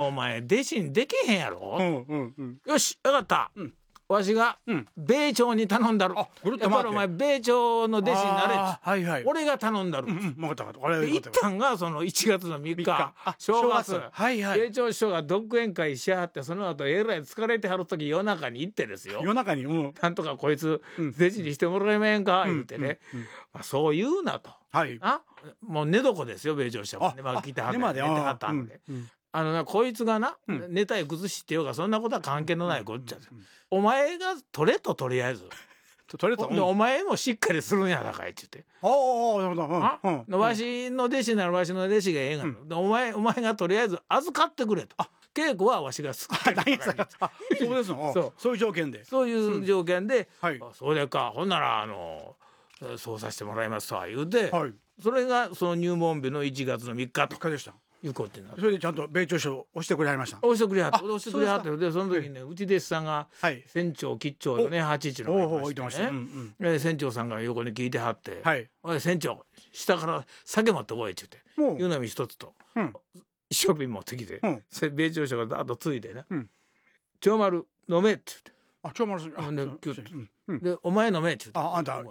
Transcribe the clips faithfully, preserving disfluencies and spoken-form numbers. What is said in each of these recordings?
お前弟子にできへんやろ、 うんうんうん、 よし分かった、うん、わしが米朝に頼んだる、やっぱりお前米朝の弟子になれっつ、はいはい、俺が頼んだる、うんうん、分かった分かった、行ったんがそのいちがつのみっか正月、はいはい、米朝師匠が独演会しはって、その後えらい疲れてはる時夜中に行ってですよ、夜中に、うん、なんとかこいつ弟子にしてもらえまへんか、うん、言うてね、うんうんうん、まあ、そう言うなと、はい、あもう寝床ですよ米朝師匠もね、まあ、来てはって寝てはったんで、うんうん、あのなこいつがな、うん、寝たい崩しっていうかそんなことは関係のないこっちゃ、うんうんうん、お前が取れととりあえず取れと、うん、お前もしっかりするんやなかいっちゅって、ああなるほど、うんうん、わしの弟子ならわしの弟子がええが、うん、お前お前がとりあえず預かってくれと、あ稽古はわしがすっかりそうですのそうそういう条件でそういう条件で、うん、はい、それかほんならあのそうさせてもらいますわ言うて、はい、それがその入門日のいちがつのみっかとみっかでしたいうことになる。それでちゃんと米朝師匠押してくれはりました。押してくれはって押してくれはってでその時にね、うち弟子さんが船長吉兆よねはちいちのがいましてね、うんうん、船長さんが横に聞いてはって、はい、おい船長下から酒持ってこいって言って湯飲み一つと、うん、一升瓶持ってきて、うん、米朝師匠があとついてね、うん、長丸飲めって言って、あ長丸さんでキュッて、うん、でお前飲めって言って、ああんた、うん、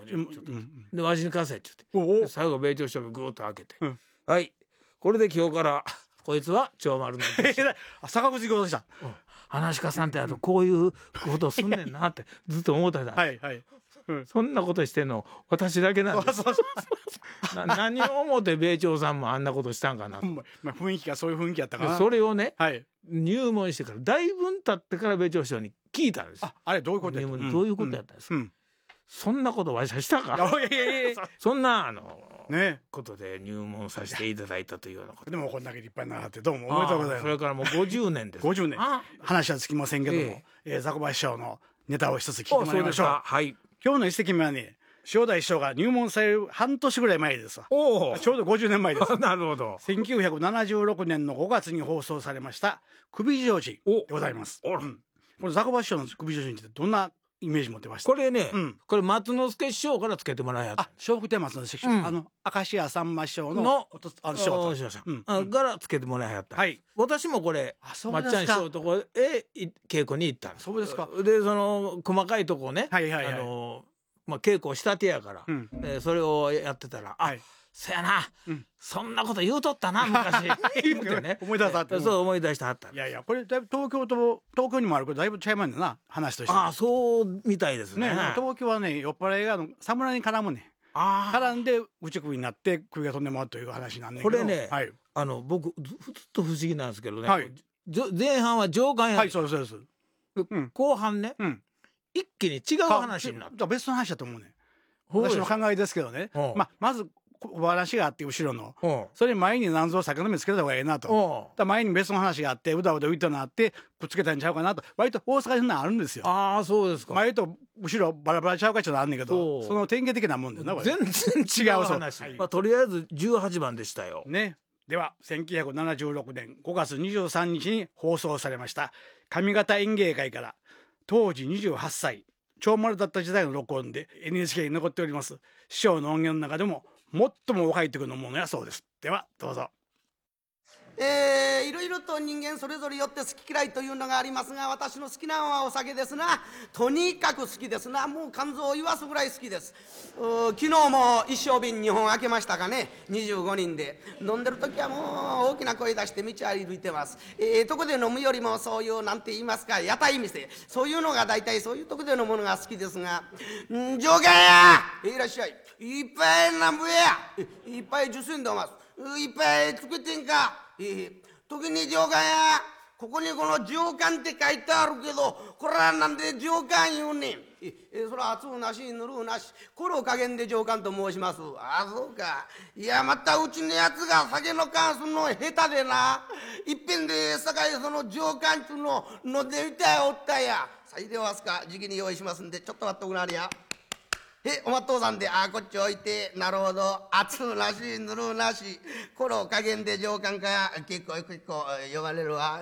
でわしに貸せって言って、最後米朝師匠がグーッと開けて、うん、はいこれで今日からこいつは長丸の坂口行でした、うん、話し家さんってあとこういうことをすんねんなってずっと思ってたはい、はい、うん、そんなことしてんの私だけなんですな何を思って米朝さんもあんなことしたんかなと、まあ、雰囲気がそういう雰囲気やったかな、それをね、はい、入門してからだいぶ経ってから米朝師匠に聞いたんです。ああれどういうことやった、うん、どういうことやったんですか、うんうん、そんなことわしはしたかいやいやいやそんなあのねことで入門させていただいたというようなことでもこんだけ立派になってどうもおめでとうございます。それからもうごじゅうねんですごじゅうねん話はつきませんけども、ええー、ザコバ師匠のネタを一つ聞いてもらいましょう。はい、今日の一席目はね正代師匠が入門される半年ぐらい前ですわ。おちょうどごじゅうねんまえですなるほど。せんきゅうひゃくななじゅうろくねんのごがつに放送されました首丈児でございます。うん、このザコバ師匠の首丈児ってどんなイメージ持ってました？これね、うん、これ松之助師匠からつけてもらいやった。あ、笑福亭松之助師匠、うん、あの明石家さんま師匠ののあの師匠さん、うんうん、からつけてもらいやった。はい、私もこれまっちゃん師匠とこへ稽古に行ったんです。そうですか。でその細かいとこね、はいはいはい、あのまあ稽古したてやから、うん、えー、それをやってたら、はい、あそやな、うん、そんなこと言うとったな昔言うてね思い出したって、そう思い出したはった。いやいやこれだいぶ東京と東京にもあるけどだいぶ違いますんな話として。ああそうみたいですね。ね東京はね酔っ払いが侍に絡むねあ絡んで内首になって首が飛んでもらうという話なんだけどこれね、はい、あの僕ずっと不思議なんですけどね、はい、前半は上官や、はい、そうですそうです、うん、後半ね、うん、一気に違う話になった。別の話だと思うね私の考えですけどね、まあ、まずお話があって後ろのそれ前に何ぞ酒飲みつけた方がええなとだ前に別の話があってうだうだ浮いたのあってくっつけたんちゃうかなと割と大阪にそんなんあるんですよ。ああそうですか。前と後ろバラバラちゃうかちょっとあんねんけどその典型的なもんだよなこれ。全然違う話、はい、まあ、とりあえずじゅうはちばんでしたよね。ではせんきゅうひゃくななじゅうろくねんごがつにじゅうさんにちに放送されました上方演芸会から当時にじゅうはっさい長丸だった時代の録音で エヌエイチケー に残っております師匠の音源の中でも最も若い時のものやそうです。ではどうぞ。 えー、いろいろと人間それぞれよって好き嫌いというのがありますが私の好きなのはお酒ですな。とにかく好きですな。もう肝臓を言わすぐらい好きです。昨日も一升瓶にほん開けましたかね。にじゅうごにんで飲んでる時はもう大きな声出して道歩いてます。えー、とこで飲むよりもそういうなんて言いますか屋台店そういうのが大体そういうとこで飲むのが好きですがん上官やいらっしゃいいっぱいなんぼやいっぱい受信でおますいっぱい作ってんか。えー、時に上官やここにこの上官って書いてあるけどこれはなんで上官言うねん。えー、それは熱うなしぬるうなしこれを加減で上官と申します。ああそうか。いやまたうちのやつが酒の缶すんの下手でないっぺんでさかいその上官っちゅうの飲んでみたいおったや。さいではすかじきに用意しますんでちょっと待っとくなはれや。えおまっとうさんであこっち置いてなるほど熱うなしぬるうなしこれを加減で上官か結構結構呼ばれるわ。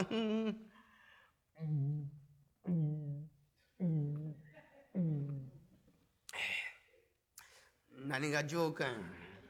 何が上官